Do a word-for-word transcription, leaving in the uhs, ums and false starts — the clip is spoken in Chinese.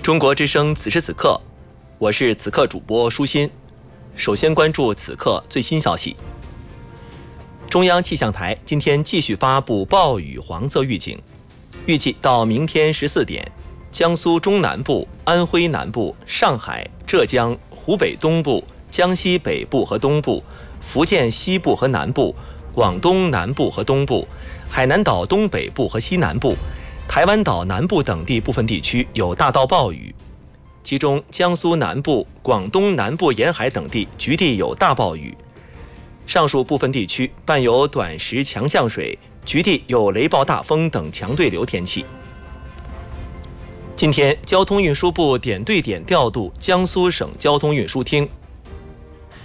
中国之声此时此刻，我是此刻主播舒心。首先关注此刻最新消息。中央气象台今天继续发布暴雨黄色预警，预计到明天十四点，江苏中南部、安徽南部、上海、浙江、湖北东部、江西北部和东部、福建西部和南部、广东南部和东部、海南岛东北部和西南部、台湾岛南部等地部分地区有大到暴雨，其中江苏南部、广东南部沿海等地局地有大暴雨。上述部分地区伴有短时强降水，局地有雷暴大风等强对流天气。今天，交通运输部点对点调度江苏省交通运输厅